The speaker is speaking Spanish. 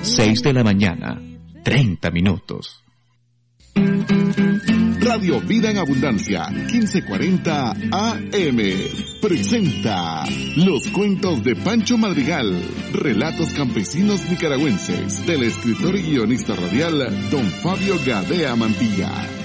6 de la mañana, 30 minutos. Radio Vida en Abundancia, 1540 AM, presenta Los Cuentos de Pancho Madrigal, relatos campesinos nicaragüenses, del escritor y guionista radial Don Fabio Gadea Mantilla.